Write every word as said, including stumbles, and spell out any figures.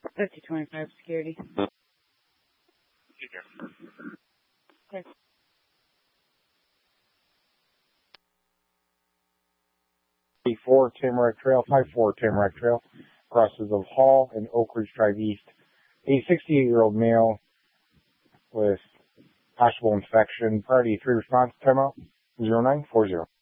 fifty twenty-five security. Okay. four Tamarack Trail, five four Tamarack Trail, crosses of Hall and Oak Ridge Drive East. A sixty-eight-year-old male with possible infection. Priority three response, timeout, zero nine four zero.